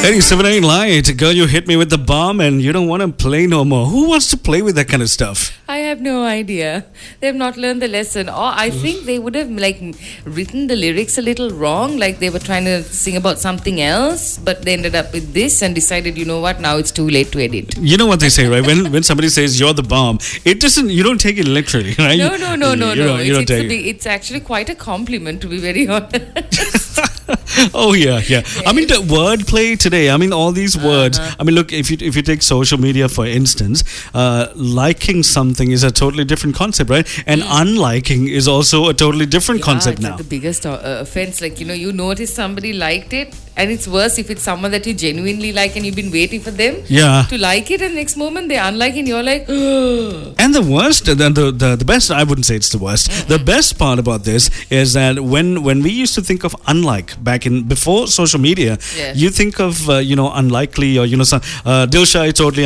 87 Light, girl, you hit me with the bomb and you don't want to play no more. Who wants to play with that kind of stuff? I have no idea. They have not learned the lesson. Or I think they would have written the lyrics a little wrong. Like they were trying to sing about something else, but they ended up with this and decided, you know what, now it's too late to edit. You know what they say, right? When somebody says you're the bomb, it doesn't. You don't take it literally, right? No. It's It's actually quite a compliment, to be very honest. Oh yeah. I mean the wordplay today. I mean all these words. I mean look, if you take social media for instance, liking something is a totally different concept, right? And unliking is also a totally different concept it's now. Like the biggest offense. Like you notice somebody liked it, and it's worse if it's someone that you genuinely like and you've been waiting for them to like it, and next moment they unlike and you're like. And the worst, the best, I wouldn't say it's the worst. The best part about this is that when we used to think of unlike back in before social media, you think of unlikely or Dilsha is totally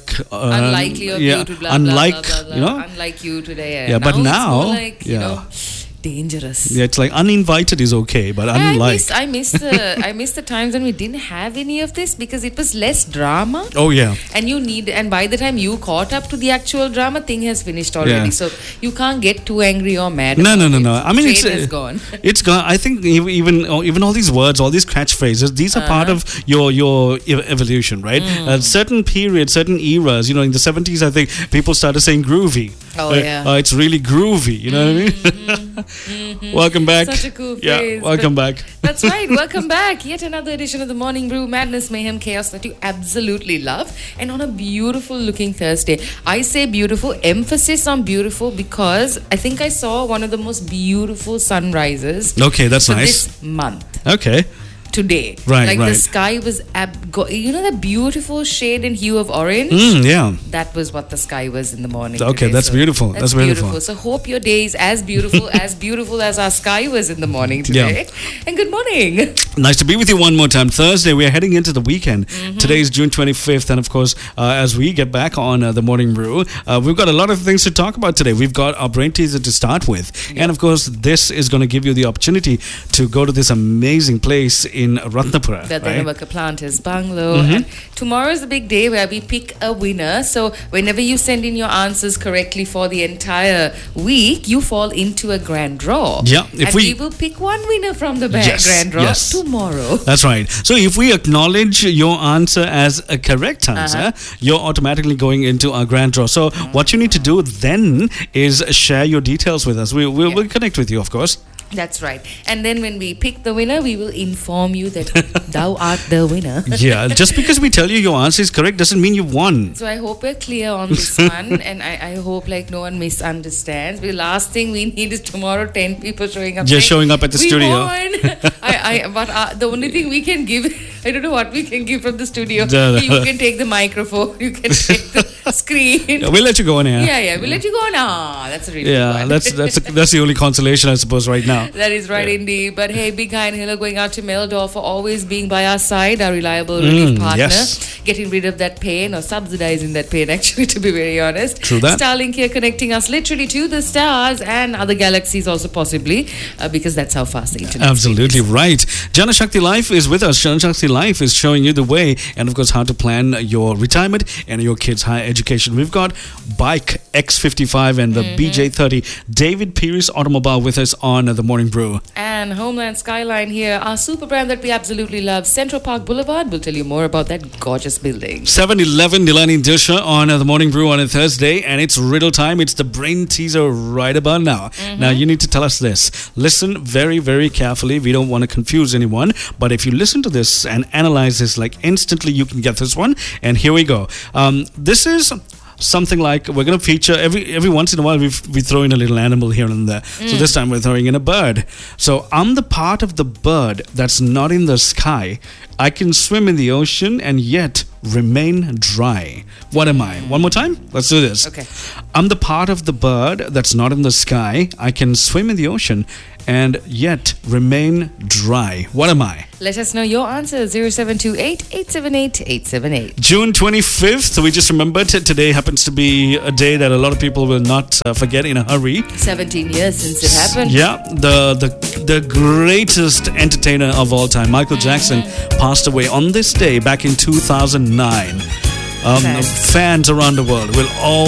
unlikely of you to blah, unlike blah, blah, blah, blah. Unlike you today. Yeah, but now it's more like, dangerous. Yeah, it's like uninvited is okay, but unlike. I miss the times when we didn't have any of this because it was less drama. Oh yeah. And by the time you caught up to the actual drama, thing has finished already. Yeah. So you can't get too angry or mad. No. I mean, it's gone. It's gone. I think even all these words, all these catchphrases, these are part of your evolution, right? Certain periods, certain eras. In the 70s, I think people started saying groovy. Oh yeah. It's really groovy. You know what I mean? Welcome back. Such a cool phrase. Welcome back. That's right. Welcome back. Yet another edition of the Morning Brew, madness, mayhem, chaos that you absolutely love. And on a beautiful looking Thursday. I say beautiful, emphasis on beautiful, because I think I saw one of the most beautiful sunrises. Okay, that's for nice. This month. Okay. Today. Right. The sky was, the beautiful shade and hue of orange? Yeah. That was what the sky was in the morning. Okay, today. that's beautiful. That's beautiful. So hope your day is as beautiful, as our sky was in the morning today. Yeah. And good morning. Nice to be with you one more time. Thursday, we are heading into the weekend. Today is June 25th. And of course, as we get back on the Morning Brew, we've got a lot of things to talk about today. We've got our brain teaser to start with. Yep. And of course, this is going to give you the opportunity to go to this amazing place in Ratnapura. The Dhanavaka Planters Bungalow. And tomorrow is the big day where we pick a winner. So whenever you send in your answers correctly for the entire week, you fall into a grand draw. Yeah. We will pick one winner from the grand draw tomorrow. That's right. So if we acknowledge your answer as a correct answer, you're automatically going into our grand draw. So what you need to do then is share your details with us. We'll connect with you, of course. That's right. And then when we pick the winner, we will inform you that thou art the winner. Yeah, just because we tell you your answer is correct doesn't mean you won. So I hope we're clear on this one, and I hope no one misunderstands. The last thing we need is tomorrow 10 people showing up. Just showing up at the studio. But the only thing we can give, I don't know what we can give from the studio. No. You can take the microphone, you can take the screen. Yeah, we'll let you go on air. Yeah, we'll let you go on. That's a really good one. that's the only consolation, I suppose, right now. That is right, indeed. But hey, big hi and hello going out to Meldor for always being by our side, our reliable relief partner. Yes. Getting rid of that pain, or subsidizing that pain, actually, to be very honest. True that. Starlink here connecting us literally to the stars and other galaxies also possibly, because that's how fast the internet Absolutely is. right. Janashakti Life is with us. Janashakti Life is showing you the way, and of course how to plan your retirement and your kids' higher education. We've got Bike X55 and the BJ30. David Pierce Automobile with us on the Morning Brew. And Homeland Skyline here, our super brand that we absolutely love, Central Park Boulevard. We'll tell you more about that gorgeous building. 7-11 Nilani Dilsha on the Morning Brew on a Thursday, and it's riddle time. It's the brain teaser right about now. Now you need to tell us this. Listen very, very carefully. We don't want to confuse anyone, but if you listen to this and analyze this, instantly you can get this one. And here we go. This is something like we're going to feature every once in a while we throw in a little animal here and there. So this time we're throwing in a bird. So I'm the part of the bird that's not in the sky. I can swim in the ocean and yet remain dry. What am I? One more time? Let's do this. Okay. I'm the part of the bird that's not in the sky. I can swim in the ocean and yet remain dry? What am I? Let us know your answer. 0728 878 878. June 25th, we just remembered today happens to be a day that a lot of people will not forget in a hurry. 17 years since it happened. Yeah, the greatest entertainer of all time, Michael Jackson, passed away on this day back in 2009. Fans around the world will all